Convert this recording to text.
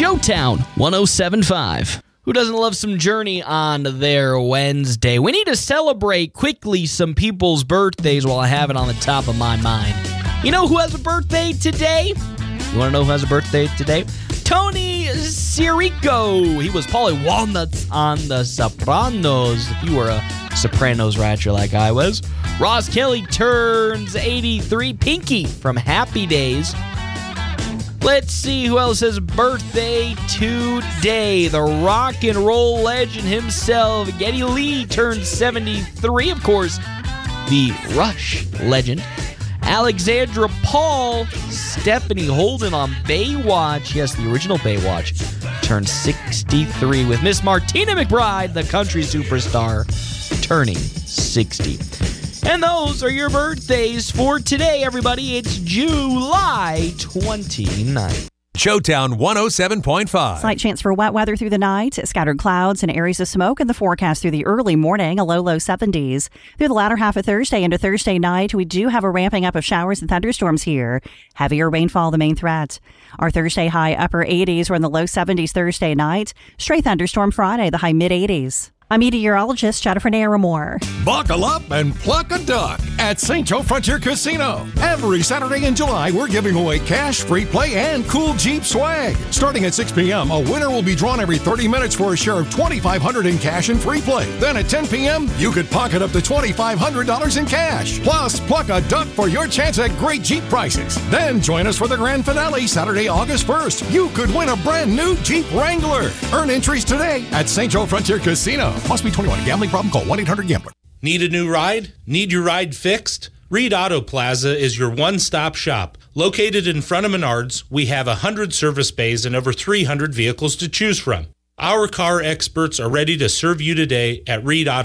Showtown 107.5. Who doesn't love some Journey on their Wednesday? We need to celebrate quickly some people's birthdays while I have it on the top of my mind. You know who has a birthday today? You want to know who has a birthday today? Tony Sirico. He was Paulie Walnuts on The Sopranos. If you were a Sopranos ratcher like I was. Ross Kelly turns 83. Pinky from Happy Days. Let's see who else has a birthday today. The rock and roll legend himself, Geddy Lee, turns 73. Of course, the Rush legend. Alexandra Paul, Stephanie Holden on Baywatch. Yes, the original Baywatch. Turned 63 with Miss Martina McBride, the country superstar, turning 60. And those are your birthdays for today, everybody. It's July 29th. Showtown 107.5. Slight chance for wet weather through the night. Scattered clouds and areas of smoke in the forecast through the early morning. A low 70s. Through the latter half of Thursday into Thursday night, we do have a ramping up of showers and thunderstorms here. Heavier rainfall the main threat. Our Thursday high upper 80s. We're in the low 70s Thursday night. Stray thunderstorm Friday, the high mid 80s. I'm meteorologist Jennifer Naramore. Buckle up and pluck a duck at St. Joe Frontier Casino. Every Saturday in July, we're giving away cash, free play, and cool Jeep swag. Starting at 6 p.m., a winner will be drawn every 30 minutes for a share of $2,500 in cash and free play. Then at 10 p.m., you could pocket up to $2,500 in cash. Plus, pluck a duck for your chance at great Jeep prices. Then join us for the grand finale Saturday, August 1st. You could win a brand new Jeep Wrangler. Earn entries today at St. Joe Frontier Casino. Must be 21. Gambling problem? Call 1-800-GAMBLER. Need a new ride? Need your ride fixed? Reed Auto Plaza is your one-stop shop. Located in front of Menards, we have 100 service bays and over 300 vehicles to choose from. Our car experts are ready to serve you today at Reed Auto